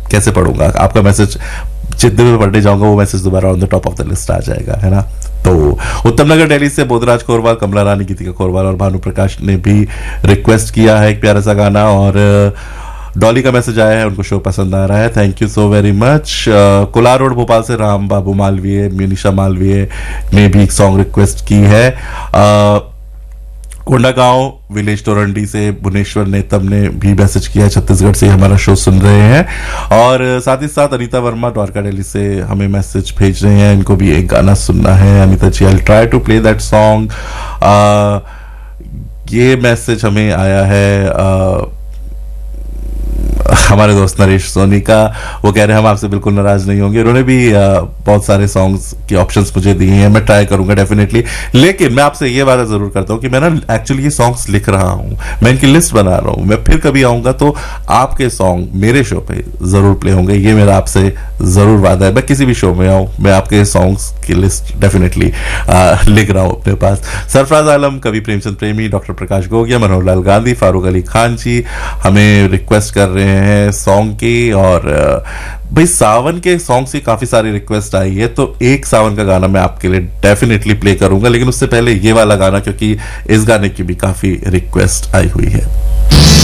कैसे पढ़ूंगा आपका मैसेज, जितने में पढ़ने जाऊंगा वो मैसेज दोबारा on the top of the list आ जाएगा, है ना। तो उत्तम नगर दिल्ली से बोधराज कोरवाल, कमला रानी, गीतिका कोरवाल और भानु प्रकाश ने भी रिक्वेस्ट किया है एक प्यारा सा गाना, और डॉली का मैसेज आया है, उनको शो पसंद आ रहा है, thank you so very much. Kolar road Bhopal से राम बाबू मालवीय, मिनिशा मालवीय ने भी एक सॉन्ग रिक्वेस्ट की है। कोंडागांव विलेज टोरंडी से भुवनेश्वर नेतम ने भी मैसेज किया है, छत्तीसगढ़ से हमारा शो सुन रहे हैं। और साथ ही साथ अनीता वर्मा द्वारका दिल्ली से हमें मैसेज भेज रहे हैं, इनको भी एक गाना सुनना है। अनीता जी, I will try to play that song. ये मैसेज हमें आया है हमारे दोस्त नरेश सोनी का, वो कह रहे हैं हम आपसे बिल्कुल नाराज नहीं होंगे। उन्होंने भी बहुत सारे सॉन्ग्स के ऑप्शंस मुझे दिए हैं, मैं ट्राई करूंगा डेफिनेटली। लेकिन मैं आपसे ये वादा जरूर करता हूं कि मैं ना एक्चुअली ये सॉन्ग्स लिख रहा हूं, मैं इनकी लिस्ट बना रहा हूं। मैं फिर कभी आऊंगा तो आपके सॉन्ग मेरे शो पे जरूर प्ले होंगे, ये मेरा आपसे जरूर वादा है। मैं किसी भी शो में आऊं, मैं आपके सॉन्ग्स की लिस्ट डेफिनेटली लिख रहा हूं अपने पास। सरफराज आलम, कवि प्रेमचंद प्रेमी, डॉक्टर प्रकाश गोगिया, मनोहर लाल गांधी, फारूक अली खान जी हमें रिक्वेस्ट कर रहे हैं सॉन्ग की। और भाई सावन के सॉन्ग से काफी सारी रिक्वेस्ट आई है, तो एक सावन का गाना मैं आपके लिए डेफिनेटली प्ले करूंगा, लेकिन उससे पहले ये वाला गाना, क्योंकि इस गाने की भी काफी रिक्वेस्ट आई हुई है।